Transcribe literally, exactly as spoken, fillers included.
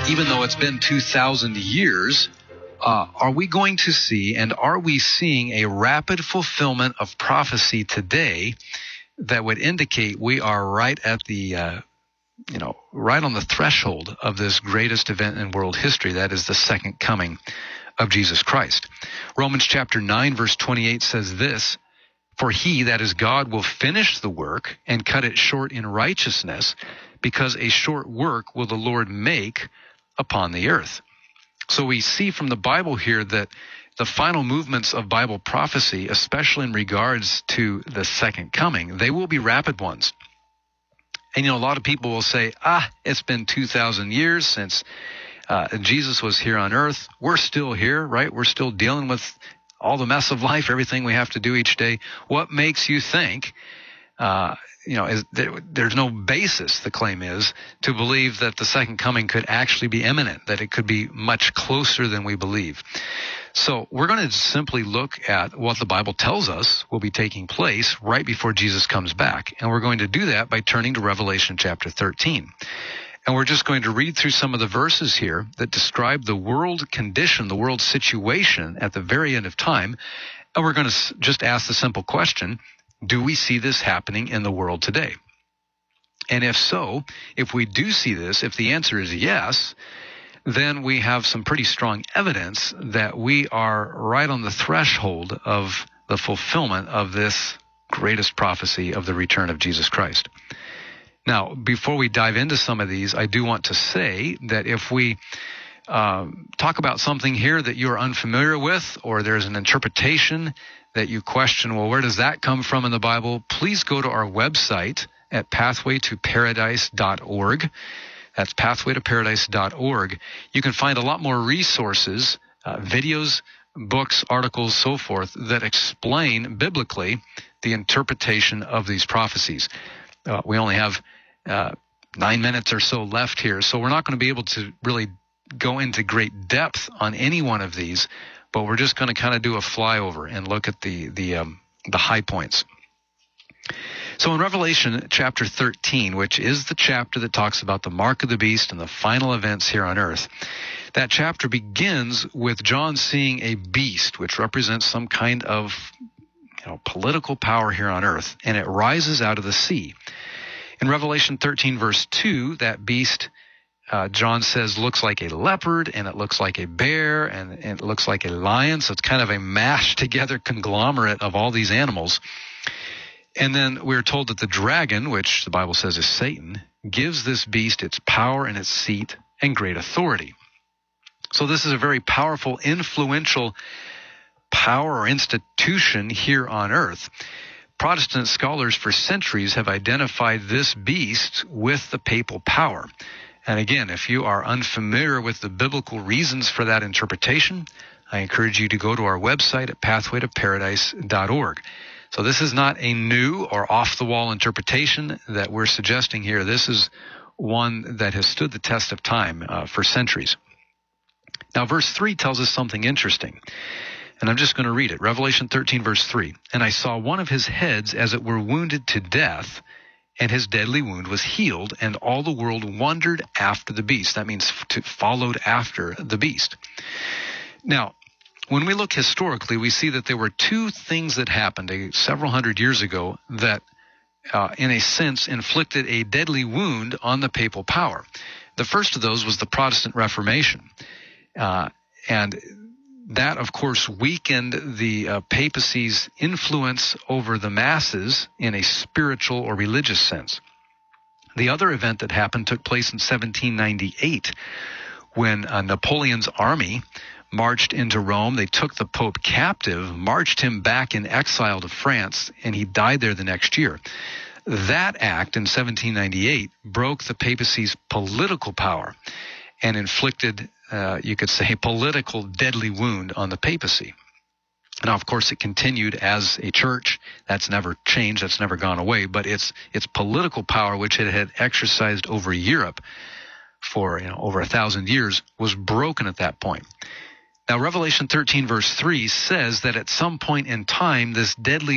even though it's been two thousand years, uh, are we going to see and are we seeing a rapid fulfillment of prophecy today that would indicate we are right at the, uh, you know, right on the threshold of this greatest event in world history, that is the second coming of Jesus Christ? Romans chapter nine, verse twenty-eight says this: "For he, that is God, will finish the work and cut it short in righteousness, because a short work will the Lord make upon the earth." So we see from the Bible here that the final movements of Bible prophecy, especially in regards to the second coming, they will be rapid ones. And, you know, a lot of people will say, ah, it's been two thousand years since uh, Jesus was here on earth. We're still here, right? We're still dealing with all the mess of life, everything we have to do each day. What makes you think, uh, you know, is there, there's no basis, the claim is, to believe that the second coming could actually be imminent, that it could be much closer than we believe. So we're going to simply look at what the Bible tells us will be taking place right before Jesus comes back. And we're going to do that by turning to Revelation chapter thirteen. And we're just going to read through some of the verses here that describe the world condition, the world situation at the very end of time. And we're going to just ask the simple question: do we see this happening in the world today? And if so, if we do see this, if the answer is yes, then we have some pretty strong evidence that we are right on the threshold of the fulfillment of this greatest prophecy of the return of Jesus Christ. Now, before we dive into some of these, I do want to say that if we uh, talk about something here that you're unfamiliar with, or there's an interpretation that you question, well, where does that come from in the Bible? Please go to our website at pathway to paradise dot org. That's pathway to paradise dot org. You can find a lot more resources, uh, videos, books, articles, so forth, that explain biblically the interpretation of these prophecies. Uh, we only have uh, nine minutes or so left here, so we're not going to be able to really go into great depth on any one of these, but we're just going to kind of do a flyover and look at the the um, the high points. So in Revelation chapter thirteen, which is the chapter that talks about the mark of the beast and the final events here on earth, that chapter begins with John seeing a beast, which represents some kind of, you know, political power here on earth, and it rises out of the sea. In Revelation thirteen, verse two, that beast, uh, John says, looks like a leopard, and it looks like a bear, and, and it looks like a lion. So it's kind of a mashed together conglomerate of all these animals. And then we're told that the dragon, which the Bible says is Satan, gives this beast its power and its seat and great authority. So this is a very powerful, influential power or institution here on earth. Protestant scholars for centuries have identified this beast with the papal power. And again, if you are unfamiliar with the biblical reasons for that interpretation, I encourage you to go to our website at pathway to paradise dot org. So this is not a new or off-the-wall interpretation that we're suggesting here. This is one that has stood the test of time uh, for centuries. Now, verse three tells us something interesting, and I'm just going to read it. Revelation thirteen, verse three. "And I saw one of his heads as it were wounded to death, and his deadly wound was healed, and all the world wondered after the beast." That means to, followed after the beast. Now, when we look historically, we see that there were two things that happened uh, several hundred years ago that, uh, in a sense, inflicted a deadly wound on the papal power. The first of those was the Protestant Reformation. Uh, and that, of course, weakened the uh, papacy's influence over the masses in a spiritual or religious sense. The other event that happened took place in seventeen ninety-eight, when uh, Napoleon's army marched into Rome. They took the Pope captive, marched him back in exile to France, and he died there the next year. That act in seventeen ninety-eight broke the papacy's political power and inflicted, uh, you could say, a political deadly wound on the papacy. Now, of course, it continued as a church. That's never changed. That's never gone away. But its its political power, which it had exercised over Europe for, you know, over a thousand years, was broken at that point. Now, Revelation thirteen, verse three says that at some point in time, this deadly